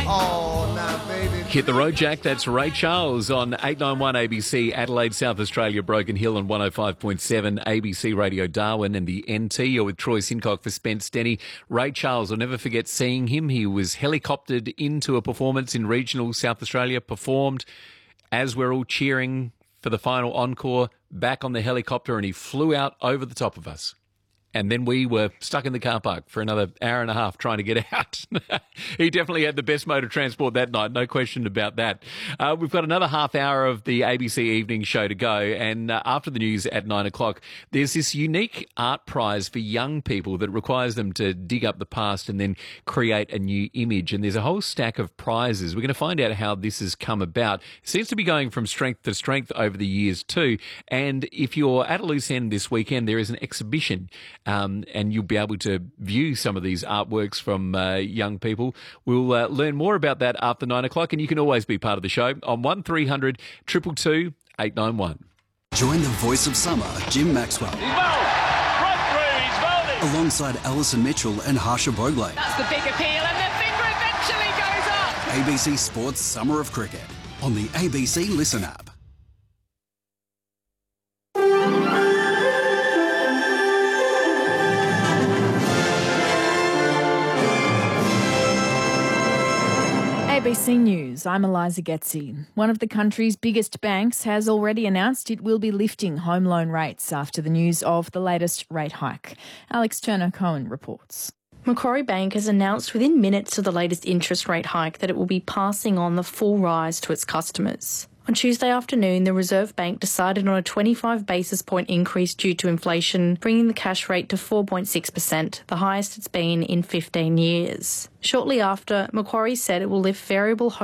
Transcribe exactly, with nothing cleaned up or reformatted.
Oh, now, baby. Hit the road, Jack. That's Ray Charles on eight ninety-one A B C, Adelaide, South Australia, Broken Hill, and one oh five point seven A B C Radio Darwin and the N T. You're with Troy Sincock for Spence Denny. Ray Charles, I'll never forget seeing him. He was helicoptered into a performance in regional South Australia, performed as we're all cheering for the final encore, back on the helicopter, and he flew out over the top of us. And then we were stuck in the car park for another hour and a half trying to get out. He definitely had the best mode of transport that night, no question about that. Uh, we've got another half hour of the A B C Evening Show to go. And uh, after the news at nine o'clock, there's this unique art prize for young people that requires them to dig up the past and then create a new image. And there's a whole stack of prizes. We're going to find out how this has come about. It seems to be going from strength to strength over the years too. And if you're at a loose end this weekend, there is an exhibition. Um, and you'll be able to view some of these artworks from uh, young people. We'll uh, learn more about that after nine o'clock, and you can always be part of the show on one three hundred two two two eight nine one. Join the voice of summer, Jim Maxwell. He's bowled! Right through, he's bowled it! Alongside Alison Mitchell and Harsha Bogle. That's the big appeal, and the finger eventually goes up! A B C Sports Summer of Cricket on the A B C Listen app. A B C News, I'm Eliza Getzi. One of the country's biggest banks has already announced it will be lifting home loan rates after the news of the latest rate hike. Alex Turner-Cohen reports. Macquarie Bank has announced within minutes of the latest interest rate hike that it will be passing on the full rise to its customers. On Tuesday afternoon, the Reserve Bank decided on a twenty-five basis point increase due to inflation, bringing the cash rate to four point six percent, the highest it's been in fifteen years. Shortly after, Macquarie said it will lift variable home